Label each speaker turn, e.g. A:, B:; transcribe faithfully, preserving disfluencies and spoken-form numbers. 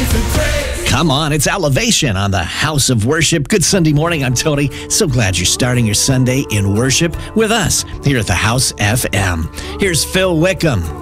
A: faith and praise.
B: Come on, it's Elevation on the House of Worship. Good Sunday morning. I'm Tony. So glad you're starting your Sunday in worship with us here at the House F M. Here's Phil Wickham.